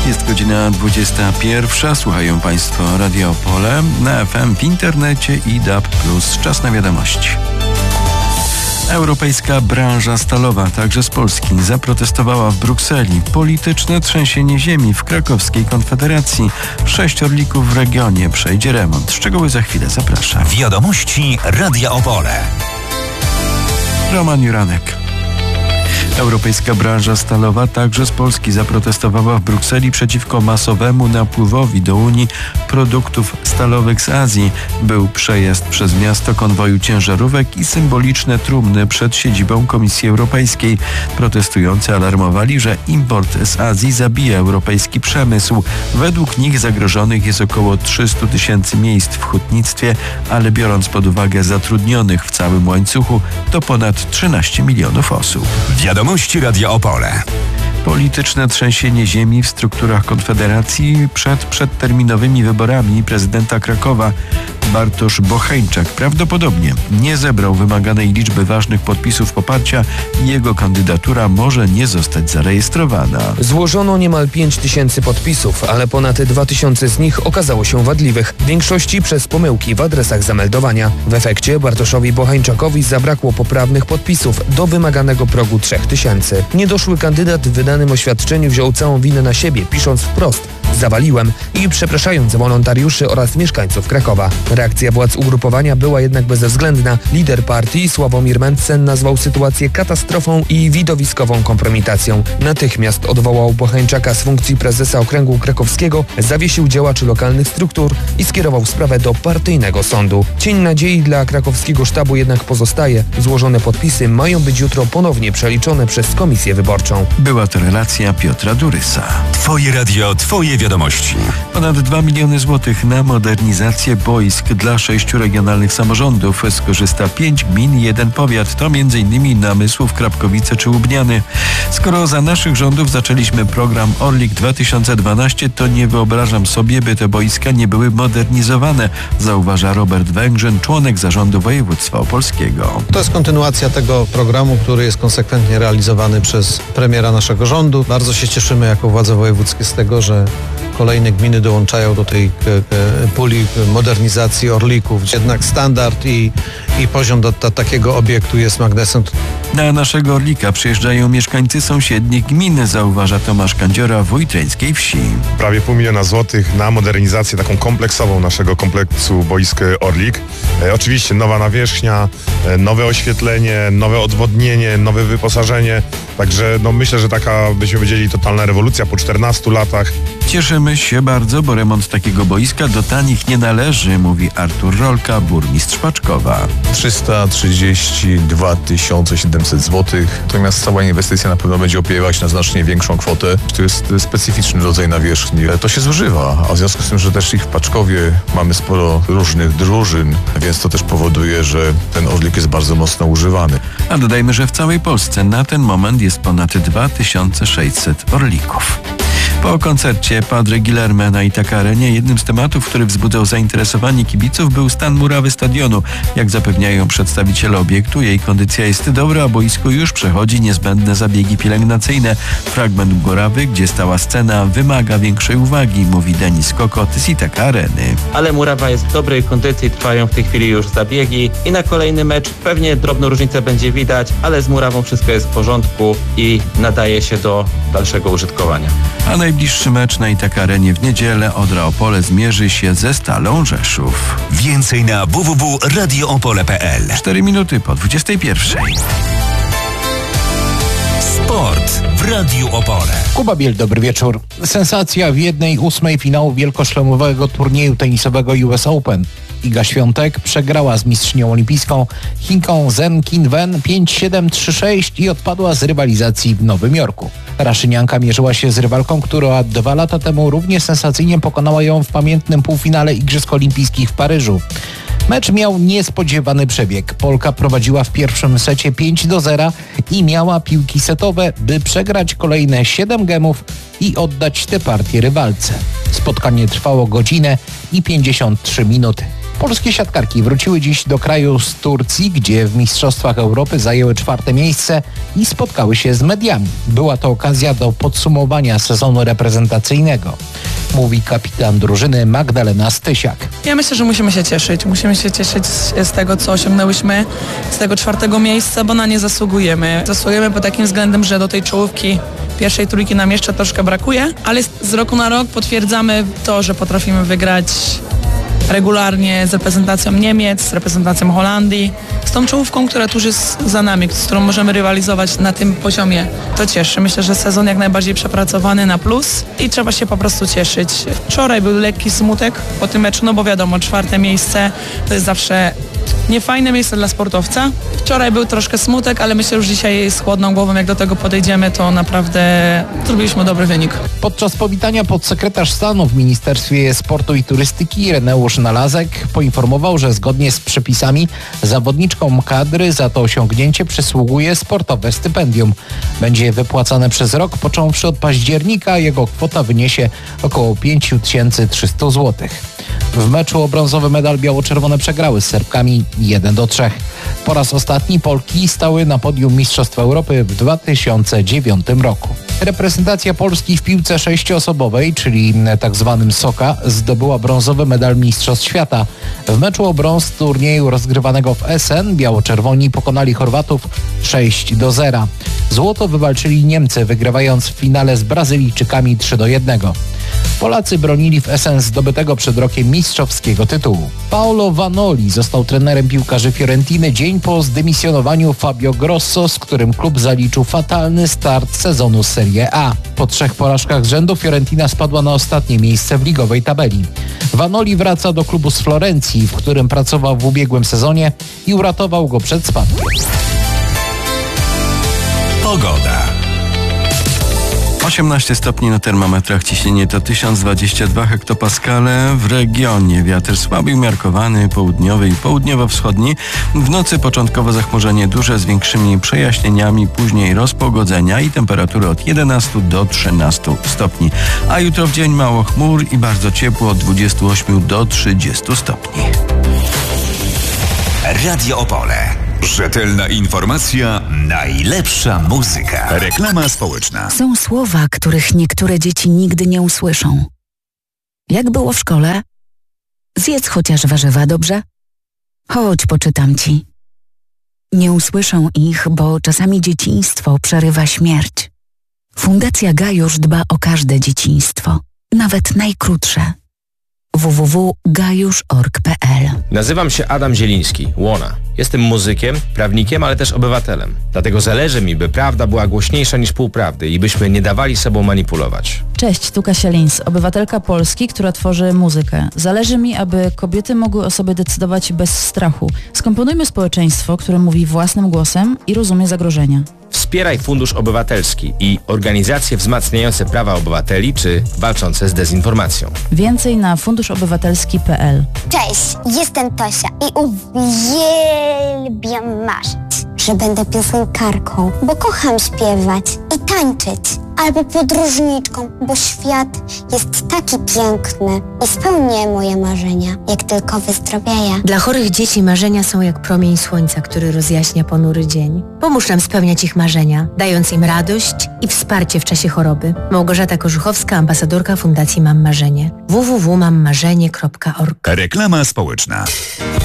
Jest godzina 21. Słuchają Państwo Radio Opole na FM, w internecie i DAB+. Czas na wiadomości. Europejska branża stalowa, także z Polski, zaprotestowała w Brukseli. Polityczne trzęsienie ziemi w krakowskiej Konfederacji. 6 orlików w regionie przejdzie remont. Szczegóły za chwilę, zapraszam. Wiadomości Radia Opole. Roman Juranek. Europejska branża stalowa, także z Polski, zaprotestowała w Brukseli przeciwko masowemu napływowi do Unii produktów stalowych z Azji. Był przejazd przez miasto konwoju ciężarówek i symboliczne trumny przed siedzibą Komisji Europejskiej. Protestujący alarmowali, że import z Azji zabija europejski przemysł. Według nich zagrożonych jest około 300 000 miejsc w hutnictwie, ale biorąc pod uwagę zatrudnionych w całym łańcuchu, to ponad 13 milionów osób. Wiadomości Radia Opole. Polityczne trzęsienie ziemi w strukturach Konfederacji przed przedterminowymi wyborami prezydenta Krakowa. Bartosz Bocheńczak prawdopodobnie nie zebrał wymaganej liczby ważnych podpisów poparcia i jego kandydatura może nie zostać zarejestrowana. Złożono niemal 5000 podpisów, ale ponad 2000 z nich okazało się wadliwych, w większości przez pomyłki w adresach zameldowania. W efekcie Bartoszowi Bocheńczakowi zabrakło poprawnych podpisów do wymaganego progu 3000. Niedoszły kandydat w wydanym oświadczeniu wziął całą winę na siebie, pisząc wprost: zawaliłem, i przepraszając wolontariuszy oraz mieszkańców Krakowa. Reakcja władz ugrupowania była jednak bezwzględna. Lider partii Sławomir Mencen nazwał sytuację katastrofą i widowiskową kompromitacją. Natychmiast odwołał Bocheńczaka z funkcji prezesa okręgu krakowskiego, zawiesił działaczy lokalnych struktur i skierował sprawę do partyjnego sądu. Cień nadziei dla krakowskiego sztabu jednak pozostaje. Złożone podpisy mają być jutro ponownie przeliczone przez komisję wyborczą. Była to relacja Piotra Durysa. Twoje radio, twoje wiadomości. Ponad 2 miliony złotych na modernizację boisk dla 6 regionalnych samorządów. Skorzysta 5 gmin i 1 powiat. To m.in. Namysłów, Krapkowice czy Łubniany. Skoro za naszych rządów zaczęliśmy program Orlik 2012, to nie wyobrażam sobie, by te boiska nie były modernizowane, zauważa Robert Węgrzyn, członek zarządu województwa opolskiego. To jest kontynuacja tego programu, który jest konsekwentnie realizowany przez premiera naszego rządu. Bardzo się cieszymy jako władze wojewódzkie z tego, że kolejne gminy dołączają do tej puli modernizacji orlików. Jednak standard i poziom do takiego obiektu jest magnesem. Na naszego Orlika przyjeżdżają mieszkańcy sąsiednich gmin, zauważa Tomasz Kandziora, wójt Reńskiej Wsi. Prawie 500 000 złotych na modernizację taką kompleksową naszego kompleksu boisk Orlik. Oczywiście nowa nawierzchnia, nowe oświetlenie, nowe odwodnienie, nowe wyposażenie. Także myślę, że taka, byśmy powiedzieli, totalna rewolucja po 14 latach. Cieszymy się bardzo, bo remont takiego boiska do tanich nie należy, mówi Artur Rolka, burmistrz Paczkowa. 332 700 zł. Natomiast cała inwestycja na pewno będzie opiewać na znacznie większą kwotę. To jest specyficzny rodzaj nawierzchni. To się zużywa, a w związku z tym, że też ich w Paczkowie mamy sporo różnych drużyn, więc to też powoduje, że ten Orlik jest bardzo mocno używany. A dodajmy, że w całej Polsce na ten moment jest ponad 2600 orlików. Po koncercie Padre Guilherme na Itaca Arenie jednym z tematów, który wzbudzał zainteresowanie kibiców, był stan murawy stadionu. Jak zapewniają przedstawiciele obiektu, jej kondycja jest dobra, a boisko już przechodzi niezbędne zabiegi pielęgnacyjne. Fragment murawy, gdzie stała scena, wymaga większej uwagi, mówi Denis Kokot z Itaca Areny. Ale murawa jest w dobrej kondycji, trwają w tej chwili już zabiegi i na kolejny mecz pewnie drobną różnicę będzie widać, ale z murawą wszystko jest w porządku i nadaje się do dalszego użytkowania. A najbliższy mecz na Itaca Arenie w niedzielę. Odra Opole zmierzy się ze Stalą Rzeszów. Więcej na www.radioopole.pl. 4 minuty po 21. Sport w Radiu Opole. Kuba Biel, dobry wieczór. Sensacja w 1/8 finału wielkoszlemowego turnieju tenisowego US Open. Iga Świątek przegrała z mistrzynią olimpijską Chinką Zheng Qinwen 5-7, 3-6 i odpadła z rywalizacji w Nowym Jorku. Raszynianka mierzyła się z rywalką, która 2 lata temu równie sensacyjnie pokonała ją w pamiętnym półfinale Igrzysk Olimpijskich w Paryżu. Mecz miał niespodziewany przebieg. Polka prowadziła w pierwszym secie 5-0 i miała piłki setowe, by przegrać kolejne 7 gemów i oddać tę partię rywalce. Spotkanie trwało godzinę i 53 minuty. Polskie siatkarki wróciły dziś do kraju z Turcji, gdzie w Mistrzostwach Europy zajęły 4. miejsce i spotkały się z mediami. Była to okazja do podsumowania sezonu reprezentacyjnego, mówi kapitan drużyny Magdalena Stysiak. Ja myślę, że musimy się cieszyć. Musimy się cieszyć z tego, co osiągnęłyśmy, z tego 4. miejsca, bo na nie zasługujemy. Zasługujemy pod takim względem, że do tej czołówki pierwszej trójki nam jeszcze troszkę brakuje, ale z roku na rok potwierdzamy to, że potrafimy wygrać regularnie z reprezentacją Niemiec, z reprezentacją Holandii, z tą czołówką, która tuż jest za nami, z którą możemy rywalizować na tym poziomie. To cieszy. Myślę, że sezon jak najbardziej przepracowany na plus i trzeba się po prostu cieszyć. Wczoraj był lekki smutek po tym meczu, no bo wiadomo, 4. miejsce to jest zawsze niefajne miejsce dla sportowca. Wczoraj był troszkę smutek, ale myślę, że już dzisiaj z chłodną głową, jak do tego podejdziemy, to naprawdę zrobiliśmy dobry wynik. Podczas powitania podsekretarz stanu w Ministerstwie Sportu i Turystyki Ireneusz Nalazek poinformował, że zgodnie z przepisami zawodniczkom kadry za to osiągnięcie przysługuje sportowe stypendium. Będzie wypłacane przez rok, począwszy od października, jego kwota wyniesie około 5300 zł. W meczu o brązowy medal biało-czerwone przegrały z Serbkami 1-3. Po raz ostatni Polki stały na podium Mistrzostw Europy w 2009 roku. Reprezentacja Polski w piłce 6-osobowej, czyli tzw. Soka, zdobyła brązowy medal Mistrzostw Świata. W meczu o brąz turnieju rozgrywanego w Essen biało-czerwoni pokonali Chorwatów 6-0. Złoto wywalczyli Niemcy, wygrywając w finale z Brazylijczykami 3-1. Polacy bronili w Essen zdobytego przed rokiem mistrzowskiego tytułu. Paolo Vanoli został trenerem piłkarzy Fiorentiny dzień po zdymisjonowaniu Fabio Grosso, z którym klub zaliczył fatalny start sezonu Serie A. Po 3 porażkach z rzędu Fiorentina spadła na ostatnie miejsce w ligowej tabeli. Vanoli wraca do klubu z Florencji, w którym pracował w ubiegłym sezonie i uratował go przed spadkiem. Pogoda. 18 stopni na termometrach, ciśnienie to 1022 hektopaskale. W regionie wiatr słaby i umiarkowany, południowy i południowo-wschodni. W nocy początkowo zachmurzenie duże z większymi przejaśnieniami, później rozpogodzenia i temperatury od 11 do 13 stopni. A jutro w dzień mało chmur i bardzo ciepło od 28 do 30 stopni. Radio Opole. Rzetelna informacja, najlepsza muzyka. Reklama społeczna. Są słowa, których niektóre dzieci nigdy nie usłyszą. Jak było w szkole? Zjedz chociaż warzywa, dobrze? Chodź, poczytam ci. Nie usłyszą ich, bo czasami dzieciństwo przerywa śmierć. Fundacja Gajusz dba o każde dzieciństwo, nawet najkrótsze. www.gajusz.org.pl. Nazywam się Adam Zieliński, Łona. Jestem muzykiem, prawnikiem, ale też obywatelem. Dlatego zależy mi, by prawda była głośniejsza niż półprawdy i byśmy nie dawali sobą manipulować. Cześć, tu Kasia Lins, obywatelka Polski, która tworzy muzykę. Zależy mi, aby kobiety mogły o sobie decydować bez strachu. Skomponujmy społeczeństwo, które mówi własnym głosem i rozumie zagrożenia. Wspieraj Fundusz Obywatelski i organizacje wzmacniające prawa obywateli czy walczące z dezinformacją. Więcej na funduszobywatelski.pl. Cześć, jestem Tosia i uwielbiam marzyć, że będę piosenkarką, bo kocham śpiewać i tańczyć. Albo podróżniczką, bo świat jest taki piękny i spełnię moje marzenia, jak tylko wyzdrowieję. Dla chorych dzieci marzenia są jak promień słońca, który rozjaśnia ponury dzień. Pomóż nam spełniać ich marzenia, dając im radość i wsparcie w czasie choroby. Małgorzata Korzuchowska, ambasadorka Fundacji Mam Marzenie. www.mammarzenie.org. Reklama społeczna.